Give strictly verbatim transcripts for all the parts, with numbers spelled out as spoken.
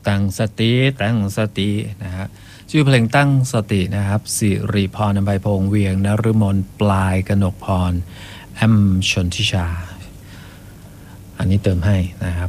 ตั้งสติตั้งสตินะฮะชื่อเพลงตั้งสตินะครับสิริพร อำไพพงษ์เวียงนฤมลปลายกนกพรแอมชนทิชาอันนี้เติมให้นะครับ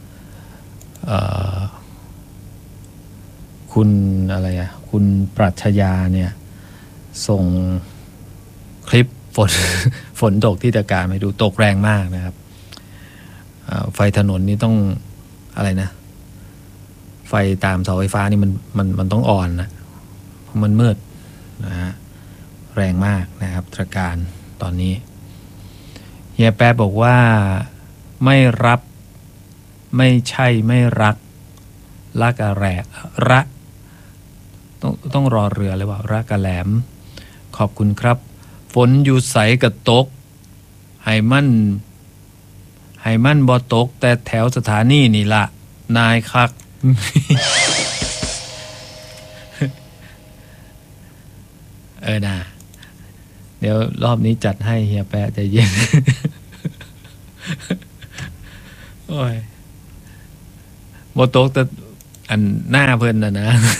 คุณอะไรอ่ะคุณปรัชญาเนี่ยส่งคลิปฝน ฝนตกที่ตะการไปดูตกแรงมากนะครับไฟถนนนี่ต้องอะไรนะไฟตามเสาไฟฟ้านี่มันมันมันต้องอ่อนนะเพราะมันมืดนะฮะแรงมากนะครับตะการตอนนี้เฮียแป๊บบอกว่าไม่รับไม่ใช่ไม่รักรักกะแรกระต้องต้องรอเรือเลยว่ารักกะแหลมขอบคุณครับฝนอยู่ใสกระตกให้มันให้มันบ่ตกแต่แถวสถานีนี่ละนายคัก เออนะเดี๋ยวรอบนี้จัดให้เฮียแปะใจเย็น โอ้ยบ่ตกแต่อันหน้าเพิ่นน่ะนะ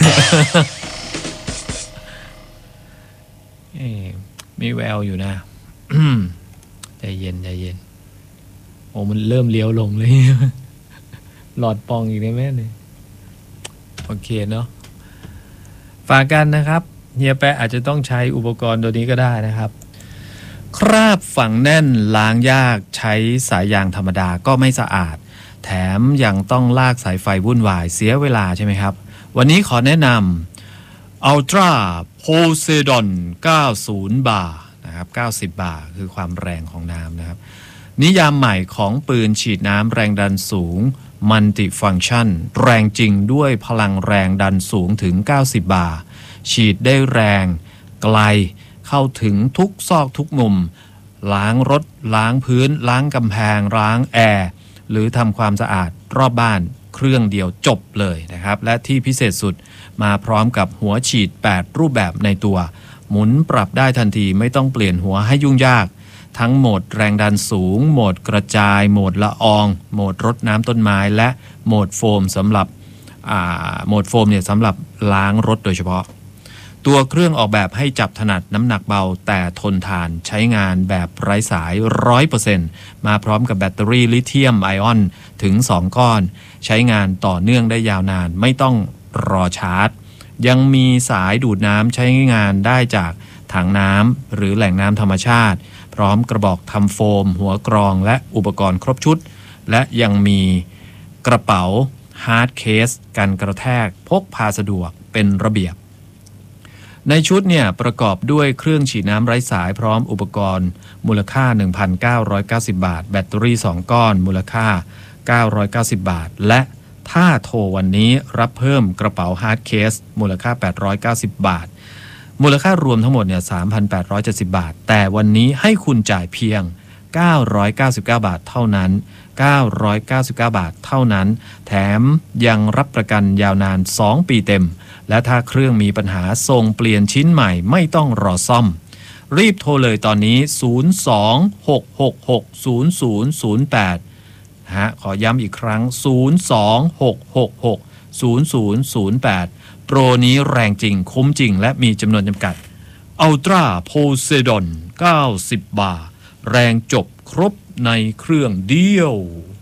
มีแววอยู่นะ ใจเย็นใจเย็นโอ้มันเริ่มเลี้ยวลงเลย หลอดปองอีกได้ไหมเนี่ยโอเคเนาะฝากกันนะครับเฮียแปะอาจจะต้องใช้อุปกรณ์ตัวนี้ก็ได้นะครับคราบฝังแน่นล้างยากใช้สายยางธรรมดาก็ไม่สะอาดแถมยังต้องลากสายไฟวุ่นวายเสียเวลาใช่ไหมครับวันนี้ขอแนะนำ Ultra Poseidon เก้าสิบบาร์นะครับเก้าสิบบาร์คือความแรงของน้ำนะครับนิยามใหม่ของปืนฉีดน้ำแรงดันสูง Multi-Function แรงจริงด้วยพลังแรงดันสูงถึงเก้าสิบบาร์ฉีดได้แรงไกลเข้าถึงทุกซอกทุกมุมล้างรถล้างพื้นล้างกำแพงล้างแอร์หรือทำความสะอาดรอบบ้านเครื่องเดียวจบเลยนะครับและที่พิเศษสุดมาพร้อมกับหัวฉีดแปดรูปแบบในตัวหมุนปรับได้ทันทีไม่ต้องเปลี่ยนหัวให้ยุ่งยากทั้งโหมดแรงดันสูงโหมดกระจายโหมดละอองโหมดรดน้ำต้นไม้และโหมดโฟมสำหรับโหมดโฟมเนี่ยสำหรับล้างรถโดยเฉพาะตัวเครื่องออกแบบให้จับถนัดน้ำหนักเบาแต่ทนทานใช้งานแบบไร้สาย ร้อยเปอร์เซ็นต์ มาพร้อมกับแบตเตอรี่ลิเธียมไอออนถึงสองก้อนใช้งานต่อเนื่องได้ยาวนานไม่ต้องรอชาร์จยังมีสายดูดน้ำใช้งานได้จากถังน้ำหรือแหล่งน้ำธรรมชาติพร้อมกระบอกทำโฟมหัวกรองและอุปกรณ์ครบชุดและยังมีกระเป๋าฮาร์ดเคสกันกระแทกพกพาสะดวกเป็นระเบียบในชุดเนี่ยประกอบด้วยเครื่องฉีดน้ำไร้สายพร้อมอุปกรณ์มูลค่า หนึ่งพันเก้าร้อยเก้าสิบ บาทแบตเตอรี่สองก้อนมูลค่าเก้าร้อยเก้าสิบบาทและถ้าโทรวันนี้รับเพิ่มกระเป๋าฮาร์ดเคสมูลค่าแปดร้อยเก้าสิบบาทมูลค่ารวมทั้งหมดเนี่ย สามพันแปดร้อยเจ็ดสิบ บาทแต่วันนี้ให้คุณจ่ายเพียงเก้าร้อยเก้าสิบเก้าบาทเท่านั้นเก้าร้อยเก้าสิบเก้าบาทเท่านั้นแถมยังรับประกันยาวนานสองปีเต็มและถ้าเครื่องมีปัญหาส่งเปลี่ยนชิ้นใหม่ไม่ต้องรอซ่อมรีบโทรเลยตอนนี้ศูนย์ สอง หก หก หก ศูนย์ ศูนย์ ศูนย์ แปดฮะขอย้ำอีกครั้งศูนย์ สอง หก หก หก ศูนย์ ศูนย์ ศูนย์ แปดโปรนี้แรงจริงคุ้มจริงและมีจำนวนจำกัด Ultra Poseidon เก้าสิบบาร์แรงจบครบในเครื่องเดียว